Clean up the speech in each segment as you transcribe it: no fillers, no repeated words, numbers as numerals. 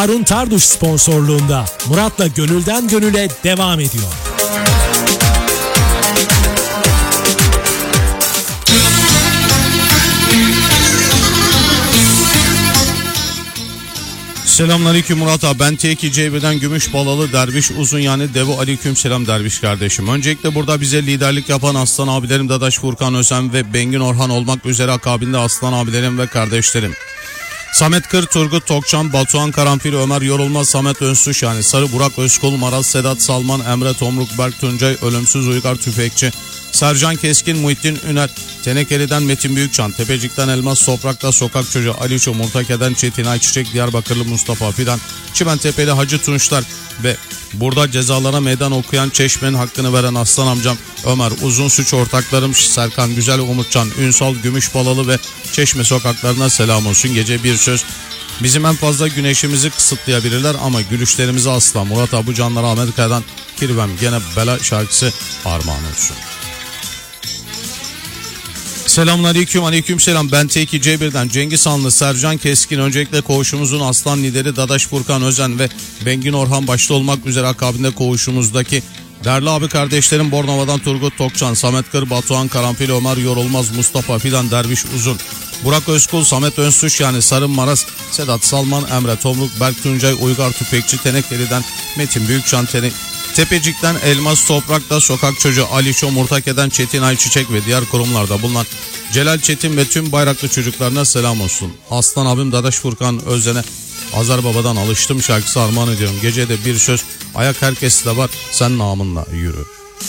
Harun Tarduş sponsorluğunda Murat'la Gönülden Gönüle devam ediyor. Selamünaleyküm Murat abi. Ben T2C1'den Gümüşbalalı Derviş Uzun yani Devo aleykümselam Derviş kardeşim. Öncelikle burada bize liderlik yapan aslan abilerim Dadaş Furkan Özen ve Bengin Orhan olmak üzere akabinde aslan abilerim ve kardeşlerim Samet Kır, Turgut Tokçan, Batuhan Karanfil, Ömer Yorulmaz, Samet Önsuş yani Sarı, Burak Özkul, Maraz, Sedat Salman, Emre Tomruk, Berk Tuncay, Ölümsüz Uygar Tüfekçi, Sercan Keskin, Muhittin Üner, Tenekeli'den Metin Büyükçan, Tepecik'ten Elmas Toprak'ta Sokak Çocuğu Aliço, Murtake'den Çetin Ayçiçek, Diyarbakırlı Mustafa Fidan, Çimentepe'li Hacı Tunçlar ve burada cezalara meydan okuyan Çeşme'nin hakkını veren aslan amcam Ömer, uzun suç ortaklarım Serkan Güzel, Umutcan, Ünsal, Gümüşbalalı ve Çeşme sokaklarına selam olsun. Gece bir söz. Bizim en fazla güneşimizi kısıtlayabilirler ama gülüşlerimizi asla. Murat Abucanlar Amerika'dan Kirvem gene bela şarkısı armağan olsun. Selamünaleyküm, aleykümselam. Ben T2C1'den Cengiz Hanlı, Sercan Keskin. Öncelikle koğuşumuzun aslan lideri Dadaş Furkan Özen ve Bengin Orhan başta olmak üzere akabinde koğuşumuzdaki değerli abi kardeşlerim Bornova'dan Turgut Tokçan, Samet Kır, Batuhan Karanfil, Ömer Yorulmaz, Mustafa Fidan, Derviş Uzun, Burak Özkul, Samet Önsuş yani Sarı, Maraz, Sedat Salman, Emre Tomruk, Berk Tuncay, Uygar Tüfekçi, Tenekeli'den Metin Büyükçan, Tepecik'ten Elmas Toprak'ta Sokak Çocuğu Aliço, Murtake'den Çetin Ayçiçek ve diğer kurumlarda bulunan Celal Çetin ve tüm bayraklı çocuklarına selam olsun. Aslan abim Dadaş Furkan Özen'e Azar Baba'dan alıştım şarkısı armağan ediyorum. Gecede bir söz, ayak herkes de var, sen namınla yürü.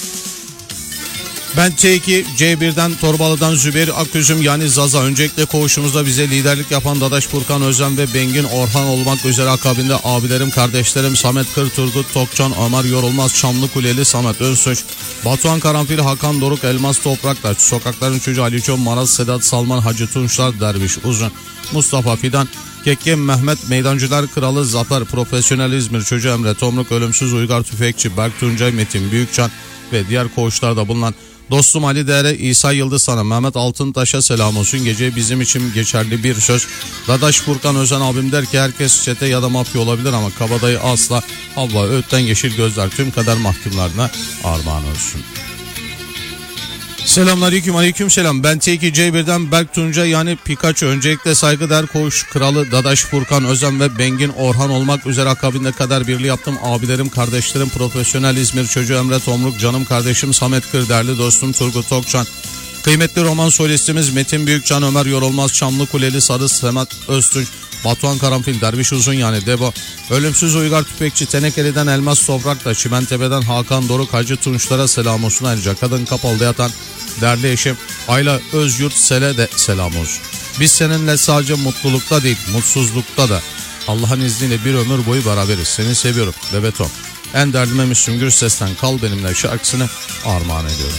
Ben T2C1'den Torbalı'dan Zübeyir Aküzüm yani Zaza. Öncelikle koğuşumuzda bize liderlik yapan Dadaş Furkan Özen ve Bengin Orhan olmak üzere akabinde abilerim kardeşlerim Samet Kır, Turgut Tokçan, Ömer Yorulmaz, Çamlıkuleli, Samet Önsuç, Batuhan Karanfil, Hakan Doruk, Elmas Toprak'ta Sokakların Çocuğu Aliço, Maraz, Sedat Salman, Hacı Tunçlar, Derviş Uzun, Mustafa Fidan, Kekke Mehmet, Meydancılar Kralı Zafer, Profesyonel İzmir Çocuğu Emre Tomruk, Ölümsüz Uygar Tüfekçi, Berk Tuncay, Metin Büyükçan ve diğer koğuşlarda bulunan dostum Ali Değer'e, İsa Yıldız sana, Mehmet Altıntaş'a selam olsun. Gece bizim için geçerli bir söz. Dadaş Furkan Özen abim der ki herkes çete ya da mafya olabilir ama kabadayı asla. Havva Öğüt'ten Yeşil Gözler tüm kader mahkumlarına armağan olsun. Selamünaleyküm, aleykümselam. Ben T2C1'den Berk Tunca yani Pikachu. Öncelikle saygıdeğer koğuş kralı Dadaş Furkan Özen ve Bengin Orhan olmak üzere akabinde kader birliği yaptım. Abilerim, kardeşlerim, profesyonel İzmir Çocuğu Emre Tomruk, canım kardeşim Samet Kır, değerli dostum Turgut Tokçan, kıymetli roman solistimiz Metin Büyükçan, Ömer Yorulmaz, Çamlıkuleli, Sarı, Semat Öztunç, Batuhan Karanfil, Derviş Uzun yani Debo, Ölümsüz Uygar Tüfekçi, Tenekeli'den Elmas Toprak'ta, Çimentepe'den Hakan Doruk, Hacı Tunçlar'a selam olsun. Ayrıca kadın kapalıda yatan değerli eşim Ayla Özyurt Sel'e de selam olsun. Biz seninle sadece mutlulukta değil mutsuzlukta da Allah'ın izniyle bir ömür boyu beraberiz. Seni seviyorum Bebetom. En derdime Müslüm Gürses'ten Kal Benimle şarkısını armağan ediyorum.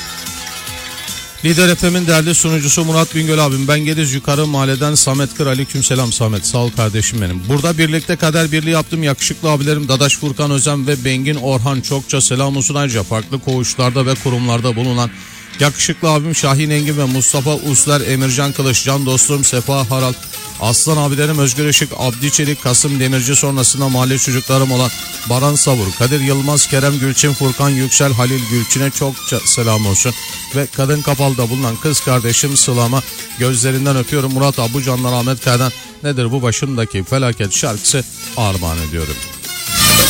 Lider FM'in değerli sunucusu Murat Bingöl abim. Ben Gediz Yukarı Mahalleden Samet Kır. Aleykümselam Samet. Sağ ol kardeşim benim. Burada birlikte kader birliği yaptım. Yakışıklı abilerim Dadaş Furkan Özen ve Bengin Orhan çokça selam olsun. Ayrıca farklı koğuşlarda ve kurumlarda bulunan yakışıklı abim Şahin Engin ve Mustafa Usler, Emircan Kılıç, can dostum Sefa Haral, aslan abilerim Özgür Işık, Abdi Çelik, Kasım Demirci, sonrasında mahalle çocuklarım olan Baran Savur, Kadir Yılmaz, Kerem Gülçin, Furkan Yüksel, Halil Gülçin'e çokça selam olsun. Ve kadın kapalıda bulunan kız kardeşim Sıla'ma gözlerinden öpüyorum. Murat Abucanlar Ahmet Kaya'dan Nedir Bu Başımdaki Felaket şarkısı armağan ediyorum.